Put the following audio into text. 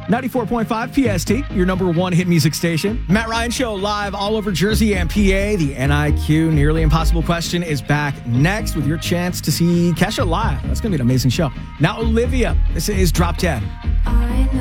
94.5 PST, your number one hit music station. Matt Ryan Show live all over Jersey and PA. The NIQ Nearly Impossible Question is back next with your chance to see Kesha live. That's going to be an amazing show. Now, Olivia, this is Drop Dead.